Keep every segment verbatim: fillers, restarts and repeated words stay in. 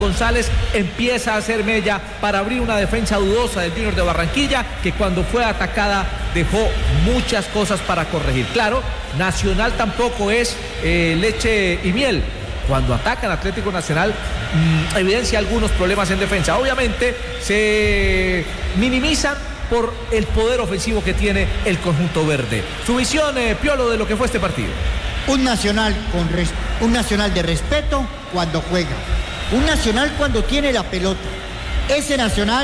González empieza a hacer mella para abrir una defensa dudosa del Junior de Barranquilla, que cuando fue atacada dejó muchas cosas para corregir. Claro, Nacional tampoco es eh, leche y miel. Cuando atacan Atlético Nacional, mmm, evidencia algunos problemas en defensa. Obviamente se minimizan por el poder ofensivo que tiene el conjunto verde. Su visión, eh, Piolo, de lo que fue este partido. Un Nacional, con res... un Nacional de respeto cuando juega. Un Nacional cuando tiene la pelota. Ese Nacional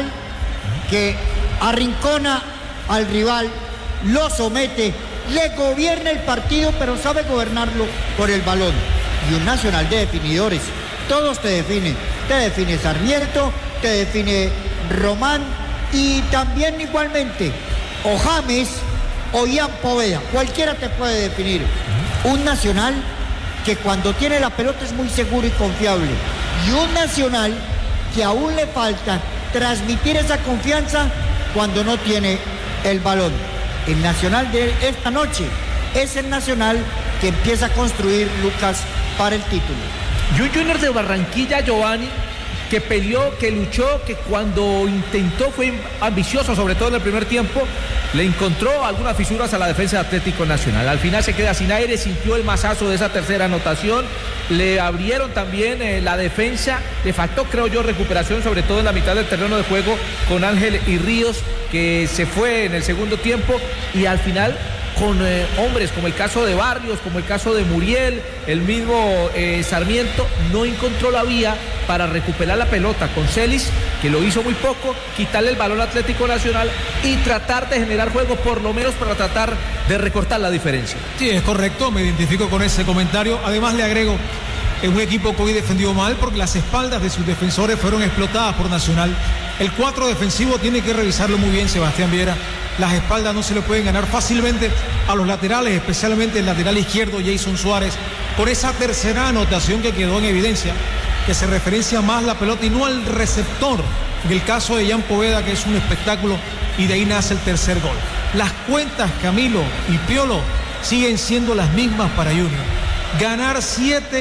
que arrincona al rival, lo somete, le gobierna el partido, pero sabe gobernarlo por el balón. Y un Nacional de definidores. Todos te definen. Te define Sarmiento, te define Román y también igualmente o James o Ian Poveda. Cualquiera te puede definir. Un Nacional que cuando tiene la pelota es muy seguro y confiable. Y un Nacional que aún le falta transmitir esa confianza cuando no tiene el balón. El Nacional de esta noche es el Nacional que empieza a construir, Lucas, para el título. Y un Junior de Barranquilla, Giovanni, que peleó, que luchó, que cuando intentó fue ambicioso, sobre todo en el primer tiempo, le encontró algunas fisuras a la defensa de Atlético Nacional. Al final se queda sin aire, sintió el mazazo de esa tercera anotación, le abrieron también eh, la defensa, le faltó, creo yo, recuperación, sobre todo en la mitad del terreno de juego con Ángel y Ríos, que se fue en el segundo tiempo, y al final con eh, hombres como el caso de Barrios, como el caso de Muriel, el mismo eh, Sarmiento, no encontró la vía para recuperar la pelota con Celis, que lo hizo muy poco, quitarle el balón al Atlético Nacional y tratar de generar juego, por lo menos para tratar de recortar la diferencia. Sí, es correcto, me identifico con ese comentario. Además le agrego, es un equipo que hoy defendió mal porque las espaldas de sus defensores fueron explotadas por Nacional. El cuatro defensivo tiene que revisarlo muy bien Sebastián Viera. Las espaldas no se le pueden ganar fácilmente a los laterales, especialmente el lateral izquierdo Jason Suárez, con esa tercera anotación que quedó en evidencia, que se referencia más la pelota y no al receptor. En el caso de Ian Poveda, que es un espectáculo, y de ahí nace el tercer gol. Las cuentas, Camilo y Piolo, siguen siendo las mismas para Junior. Ganar siete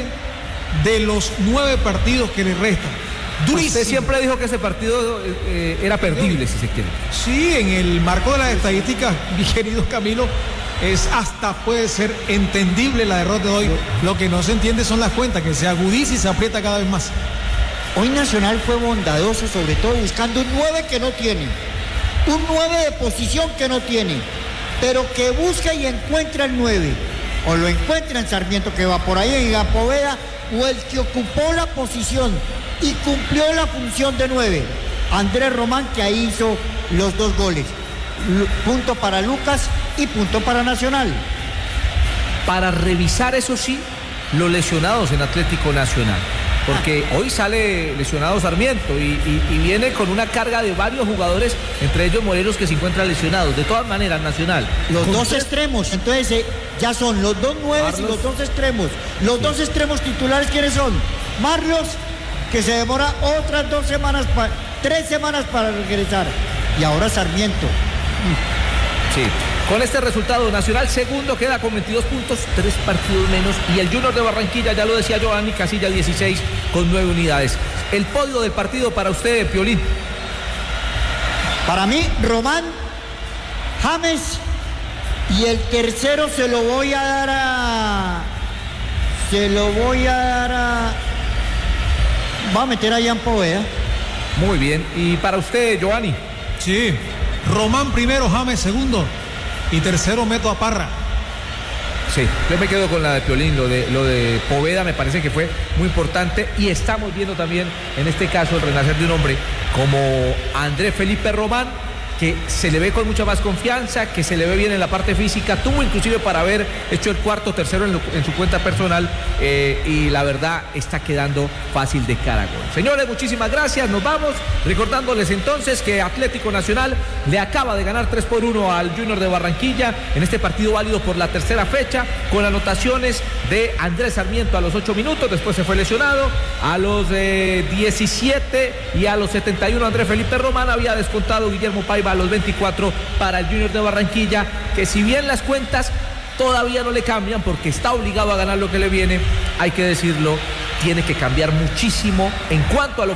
de los nueve partidos que le restan. Durísimo. Usted siempre dijo que ese partido eh, era perdible, si se quiere. Sí, en el marco de las estadísticas, mi querido Camilo, es hasta puede ser entendible la derrota de hoy. Lo que no se entiende son las cuentas, que se agudiza y se aprieta cada vez más. Hoy Nacional fue bondadoso, sobre todo buscando un nueve que no tiene. Un nueve de posición que no tiene, pero que busca y encuentra el nueve. O lo encuentra en Sarmiento, que va por ahí, en Poveda, o el que ocupó la posición y cumplió la función de nueve, Andrés Román, que ahí hizo los dos goles. L- punto para Lucas y punto para Nacional. Para revisar, eso sí, los lesionados en Atlético Nacional, porque ah. hoy sale lesionado Sarmiento y, y, y viene con una carga de varios jugadores, entre ellos Morelos, que se encuentran lesionados. De todas maneras, Nacional los dos tres... extremos, entonces eh, ya son los dos nueve y los dos extremos. Los sí. dos extremos titulares, ¿quiénes son? Marlos, que se demora otras dos semanas, pa- tres semanas para regresar. Y ahora Sarmiento. Sí. Con este resultado, Nacional segundo queda con veintidós puntos, tres partidos menos. Y el Junior de Barranquilla, ya lo decía Giovanni, casilla dieciséis con nueve unidades. El podio del partido para usted, Piolín. Para mí, Román, James, y el tercero se lo voy a dar a... Se lo voy a dar a... Va a meter a Ian Poveda. Muy bien. ¿Y para usted, Giovanni? Sí. Román primero, James segundo. Y tercero meto a Parra. Sí, yo me quedo con la de Piolín. Lo de, lo de Poveda me parece que fue muy importante. Y estamos viendo también, en este caso, el renacer de un hombre como Andrés Felipe Román, que se le ve con mucha más confianza, que se le ve bien en la parte física, tuvo inclusive para haber hecho el cuarto, tercero en, lo, en su cuenta personal, eh, y la verdad está quedando fácil de cara a gol. Señores, muchísimas gracias, nos vamos, recordándoles entonces que Atlético Nacional le acaba de ganar tres por uno al Junior de Barranquilla, en este partido válido por la tercera fecha, con anotaciones de Andrés Sarmiento a los ocho minutos, después se fue lesionado, a los eh, diecisiete y a los setenta y uno Andrés Felipe Román, había descontado Guillermo Paiva a los veinticuatro para el Junior de Barranquilla, que si bien las cuentas todavía no le cambian porque está obligado a ganar lo que le viene, hay que decirlo, tiene que cambiar muchísimo en cuanto a lo